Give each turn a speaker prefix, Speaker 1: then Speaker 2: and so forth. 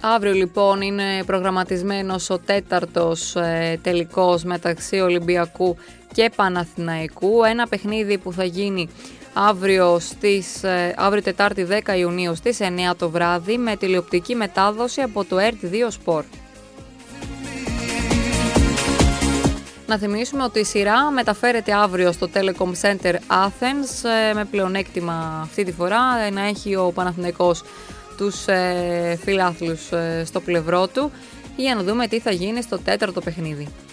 Speaker 1: Αύριο λοιπόν είναι προγραμματισμένος ο τέταρτος τελικός μεταξύ Ολυμπιακού και Παναθηναϊκού. Ένα παιχνίδι που θα γίνει αύριο Τετάρτη 10 Ιουνίου στις 9 το βράδυ με τηλεοπτική μετάδοση από το RT2 Sport. Να θυμίσουμε ότι η σειρά μεταφέρεται αύριο στο Telecom Center Athens με πλεονέκτημα αυτή τη φορά να έχει ο Παναθηναϊκός τους φιλάθλους στο πλευρό του για να δούμε τι θα γίνει στο τέταρτο παιχνίδι.